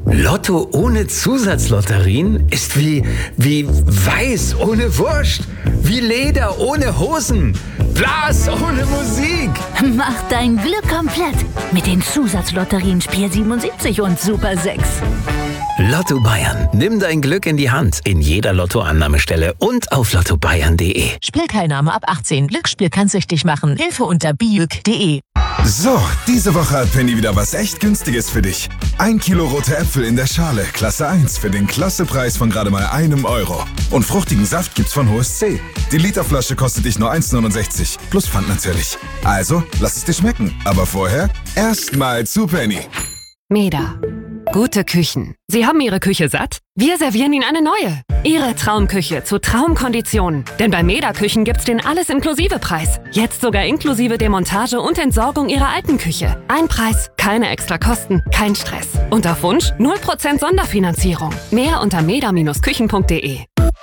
Lotto ohne Zusatzlotterien ist wie Weiß ohne Wurst, wie Leder ohne Hosen, Blas ohne Musik. Mach dein Glück komplett mit den Zusatzlotterien Spiel 77 und Super 6. Lotto Bayern. Nimm dein Glück in die Hand. In jeder Lottoannahmestelle und auf lottobayern.de. Spielteilnahme ab 18. Glücksspiel kann süchtig machen. Hilfe unter biüg.de. So, diese Woche hat Penny wieder was echt Günstiges für dich. 1 Kilo rote Äpfel in der Schale, Klasse 1, für den Klassepreis von gerade mal €1. Und fruchtigen Saft gibt's von HSC. Die Literflasche kostet dich nur 1,69. Plus Pfand natürlich. Also, lass es dir schmecken. Aber vorher erstmal zu Penny. Meda. Gute Küchen. Sie haben Ihre Küche satt? Wir servieren Ihnen eine neue. Ihre Traumküche zu Traumkonditionen. Denn bei Meda Küchen gibt's den Alles-Inklusive-Preis. Jetzt sogar inklusive Demontage und Entsorgung Ihrer alten Küche. Ein Preis, keine extra Kosten, kein Stress. Und auf Wunsch 0% Sonderfinanzierung. Mehr unter meda-küchen.de.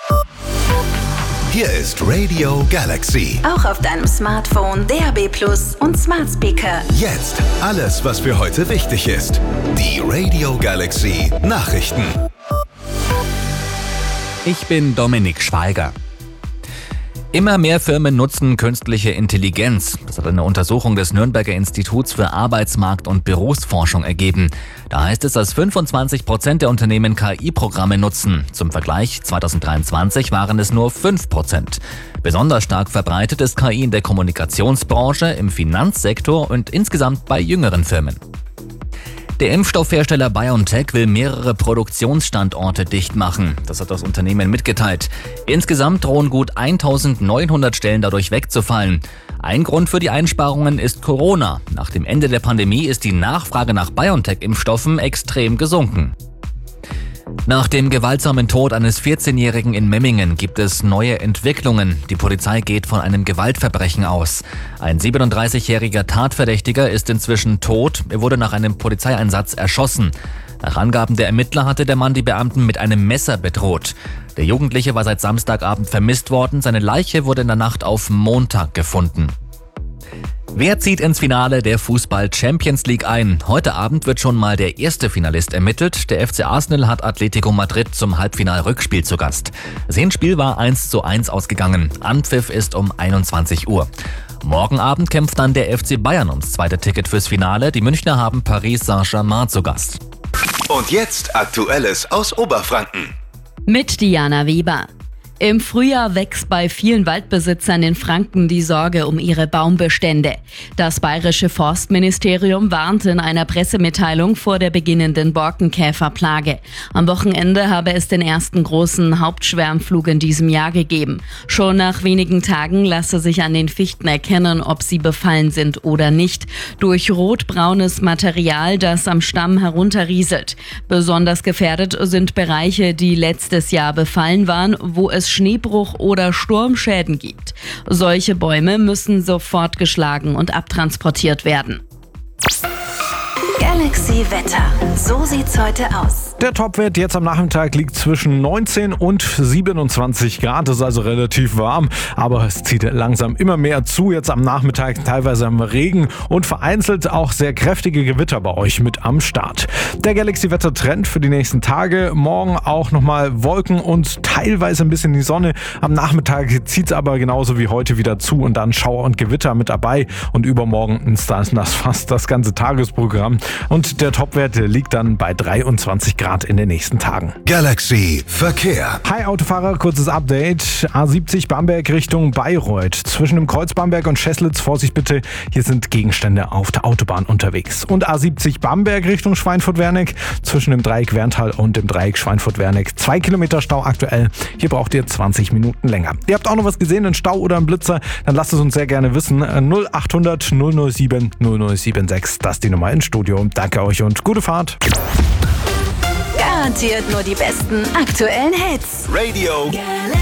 Hier ist Radio Galaxy. Auch auf deinem Smartphone, DAB+ und Smart Speaker. Jetzt alles, was für heute wichtig ist. Die Radio Galaxy Nachrichten. Ich bin Dominik Schweiger. Immer mehr Firmen nutzen künstliche Intelligenz. Das hat eine Untersuchung des Nürnberger Instituts für Arbeitsmarkt- und Berufsforschung ergeben. Da heißt es, dass 25% der Unternehmen KI-Programme nutzen. Zum Vergleich, 2023 waren es nur 5%. Besonders stark verbreitet ist KI in der Kommunikationsbranche, im Finanzsektor und insgesamt bei jüngeren Firmen. Der Impfstoffhersteller BioNTech will mehrere Produktionsstandorte dicht machen. Das hat das Unternehmen mitgeteilt. Insgesamt drohen gut 1900 Stellen dadurch wegzufallen. Ein Grund für die Einsparungen ist Corona. Nach dem Ende der Pandemie ist die Nachfrage nach BioNTech-Impfstoffen extrem gesunken. Nach dem gewaltsamen Tod eines 14-Jährigen in Memmingen gibt es neue Entwicklungen. Die Polizei geht von einem Gewaltverbrechen aus. Ein 37-jähriger Tatverdächtiger ist inzwischen tot. Er wurde nach einem Polizeieinsatz erschossen. Nach Angaben der Ermittler hatte der Mann die Beamten mit einem Messer bedroht. Der Jugendliche war seit Samstagabend vermisst worden. Seine Leiche wurde in der Nacht auf Montag gefunden. Wer zieht ins Finale der Fußball-Champions League ein? Heute Abend wird schon mal der erste Finalist ermittelt. Der FC Arsenal hat Atletico Madrid zum Halbfinal-Rückspiel zu Gast. Das Hinspiel war 1:1 ausgegangen. Anpfiff ist um 21 Uhr. Morgen Abend kämpft dann der FC Bayern ums zweite Ticket fürs Finale. Die Münchner haben Paris Saint-Germain zu Gast. Und jetzt Aktuelles aus Oberfranken. Mit Diana Weber. Im Frühjahr wächst bei vielen Waldbesitzern in Franken die Sorge um ihre Baumbestände. Das bayerische Forstministerium warnt in einer Pressemitteilung vor der beginnenden Borkenkäferplage. Am Wochenende habe es den ersten großen Hauptschwärmflug in diesem Jahr gegeben. Schon nach wenigen Tagen lasse sich an den Fichten erkennen, ob sie befallen sind oder nicht. Durch rotbraunes Material, das am Stamm herunterrieselt. Besonders gefährdet sind Bereiche, die letztes Jahr befallen waren, wo es Schneebruch oder Sturmschäden gibt. Solche Bäume müssen sofort geschlagen und abtransportiert werden. Galaxy Wetter. So sieht's heute aus. Der Topwert jetzt am Nachmittag liegt zwischen 19 und 27 Grad. Das ist also relativ warm, aber es zieht langsam immer mehr zu. Jetzt am Nachmittag teilweise am Regen und vereinzelt auch sehr kräftige Gewitter bei euch mit am Start. Der Galaxy-Wetter-Trend für die nächsten Tage. Morgen auch nochmal Wolken und teilweise ein bisschen die Sonne. Am Nachmittag zieht es aber genauso wie heute wieder zu und dann Schauer und Gewitter mit dabei. Und übermorgen ist das fast das ganze Tagesprogramm. Und der Topwert liegt dann bei 23 Grad in den nächsten Tagen. Galaxy Verkehr. Hi Autofahrer, kurzes Update. A70 Bamberg Richtung Bayreuth. Zwischen dem Kreuz Bamberg und Scheßlitz, Vorsicht bitte, hier sind Gegenstände auf der Autobahn unterwegs. Und A70 Bamberg Richtung Schweinfurt-Werneck. Zwischen dem Dreieck Werntal und dem Dreieck Schweinfurt-Werneck. 2 Kilometer Stau aktuell. Hier braucht ihr 20 Minuten länger. Ihr habt auch noch was gesehen, einen Stau oder einen Blitzer? Dann lasst es uns sehr gerne wissen. 0800 007 0076. Das ist die Nummer ins Studio. Danke euch und gute Fahrt. Garantiert nur die besten aktuellen Hits. Radio Galaxy.